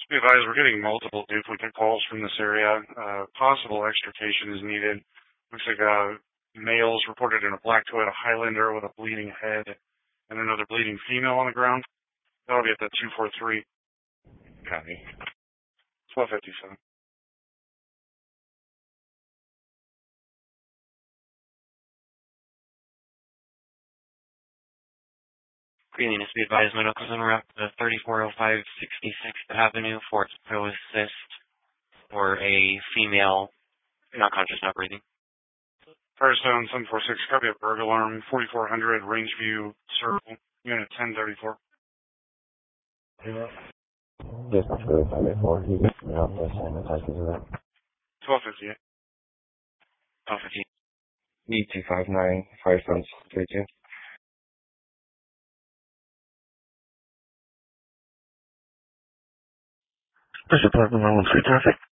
Be advised, we're getting multiple duplicate calls from this area. Possible extrication is needed. Looks like males reported in a black Toyota Highlander with a bleeding head and another bleeding female on the ground. That'll be at the 243. Copy. 1257. Greeley, be advised, medical's en route to 3405 66th Avenue for to assist for a female not conscious, not breathing. Firestone 746, copy of burglar alarm, 4400 Rangeview Circle, unit 1034. Just really 584. He gets me off the sanitizer to that. 1258. 1258. E259, Firestone 32. Bishop Park, 113 traffic.